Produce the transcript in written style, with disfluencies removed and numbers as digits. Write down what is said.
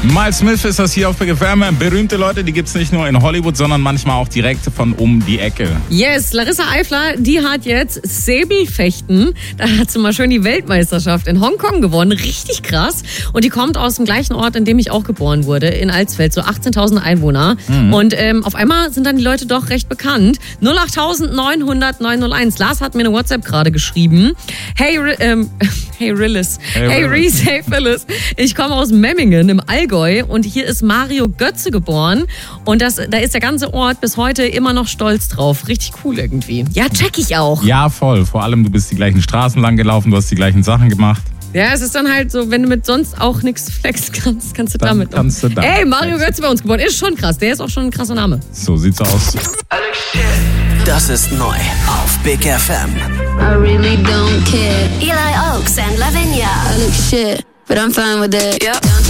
Miles Smith ist das hier auf Big FM. Berühmte Leute, die gibt's nicht nur in Hollywood, sondern manchmal auch direkt von um die Ecke. Yes, Larissa Eifler, die hat jetzt Säbelfechten. Da hat sie mal schön die Weltmeisterschaft in Hongkong gewonnen. Richtig krass. Und die kommt aus dem gleichen Ort, in dem ich auch geboren wurde, in Alsfeld. So 18.000 Einwohner. Und auf einmal sind dann die Leute doch recht bekannt. 08900 901. Lars hat mir eine WhatsApp gerade geschrieben. Hey Rillis. Hey Reese, hey Phyllis. Ich komme aus Memmingen im Allgäu und hier ist Mario Götze geboren. Und da ist der ganze Ort bis heute immer noch stolz drauf. Richtig cool irgendwie. Ja, check ich auch. Ja, voll. Vor allem, du bist die gleichen Straßen lang gelaufen, du hast die gleichen Sachen gemacht. Ja, es ist dann halt so, wenn du mit sonst auch nichts flexen kannst, kannst du damit. Ey, Mario Götze bei uns geboren. Ist schon krass. Der ist auch schon ein krasser Name. So sieht's aus. Das ist neu auf Big FM. I really don't care. Eli Oaks and Lavinia. I look shit, but I'm fine with that. Yep.